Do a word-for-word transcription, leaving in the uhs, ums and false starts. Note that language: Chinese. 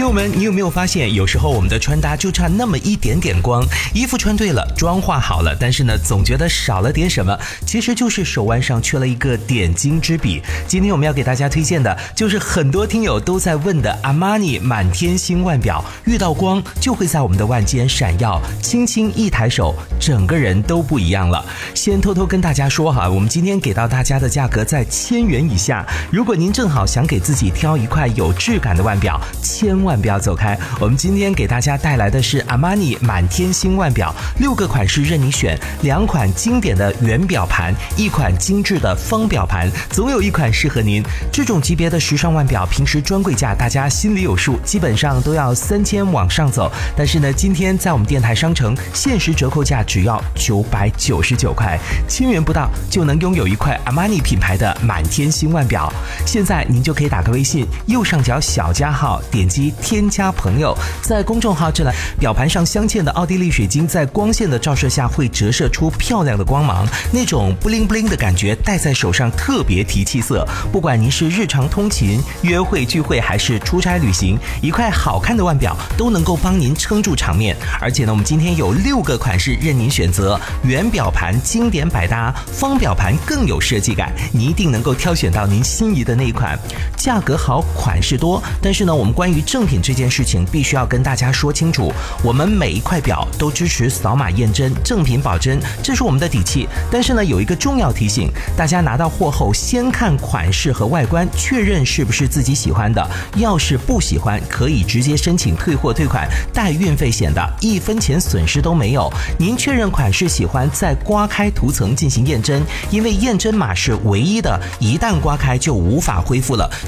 友们，你有没有发现，有时候我们的穿搭就差那么一点点光，衣服穿对了，妆化好了，但是呢，总觉得少了点什么，其实就是手腕上缺了一个点睛之笔。今天我们要给大家推荐的就是很多听友都在问的阿玛尼满天星腕表，遇到光就会在我们的腕间闪耀，轻轻一抬手，整个人都不一样了。先偷偷跟大家说哈，我们今天给到大家的价格在千元以下，如果您正好想给自己挑一块有质感的腕表，千万不要走开。我们今天给大家带来的是阿玛尼满天星腕表，六个款式任你选，两款经典的圆表盘，一款精致的方表盘，总有一款适合您。这种级别的时尚腕表，平时专柜价大家心里有数，基本上都要三千往上走，但是呢，今天在我们电台商城限时折扣价只要九百九十九块，千元不到就能拥有一块阿玛尼品牌的满天星腕表。现在您就可以打开微信右上角小加号，点击添加朋友，在公众号这来，表盘上镶嵌的奥地利水晶在光线的照射下会折射出漂亮的光芒，那种布灵布灵的感觉戴在手上特别提气色。不管您是日常通勤、约会聚会还是出差旅行，一块好看的腕表都能够帮您撑住场面。而且呢，我们今天有六个款式任您选择，圆表盘经典百搭，方表盘更有设计感，你一定能够挑选到您心仪的那一款。价格好，款式多，但是呢，我们关于正品这件事情必须要跟大家说清楚，我们每一块表都支持扫码验真，正品保真，这是我们的底气。但是呢，有一个重要提醒，大家拿到货后先看款式和外观，确认是不是自己喜欢的，要是不喜欢，可以直接申请退货退款，带运费险的，一分钱损失都没有。您确认款式喜欢，再刮开涂层进行验真，因为验真码是唯一的，一旦刮开就无法恢复了。